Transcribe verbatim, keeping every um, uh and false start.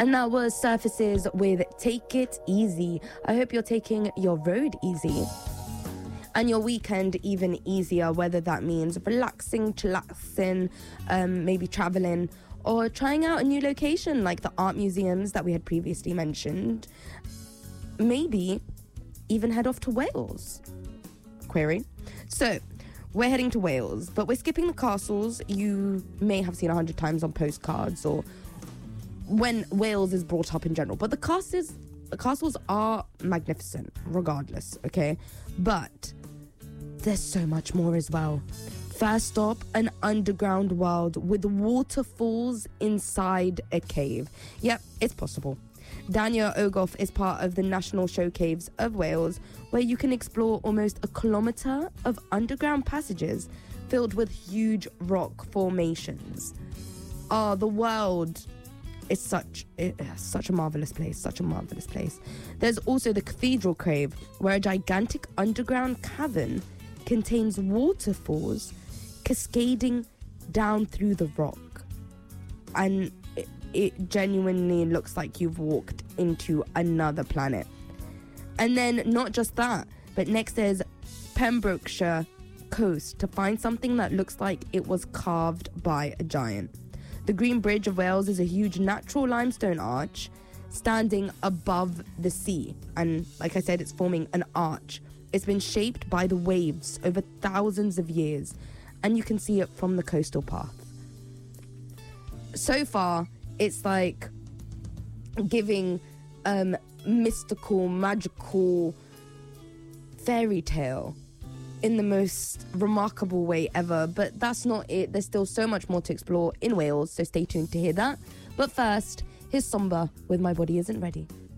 And that was Surfaces with Take It Easy. I hope you're taking your road easy and your weekend even easier, whether that means relaxing, chillaxing, um, maybe traveling, or trying out a new location like the art museums that we had previously mentioned. Maybe even head off to Wales. Query. So, we're heading to Wales, but we're skipping the castles you may have seen a hundred times on postcards or when Wales is brought up in general. But the castles, the castles are magnificent, regardless, okay? But there's so much more as well. First stop, an underground world with waterfalls inside a cave. Yep, it's possible. Dania Ogoff is part of the National Show Caves of Wales, where you can explore almost a kilometre of underground passages filled with huge rock formations. Oh, the world is such, it, such a marvellous place, such a marvellous place. There's also the Cathedral Cave, where a gigantic underground cavern contains waterfalls cascading down through the rock. And it, it genuinely looks like you've walked into another planet. And then not just that, but next there's Pembrokeshire Coast to find something that looks like it was carved by a giant. The Green Bridge of Wales is a huge natural limestone arch standing above the sea. And like I said, it's forming an arch. It's been shaped by the waves over thousands of years, and you can see it from the coastal path. So far, it's like giving um, mystical, magical fairy tale in the most remarkable way ever. But that's not it. There's still so much more to explore in Wales, so stay tuned to hear that. But first, here's Somber with My Body Isn't Ready.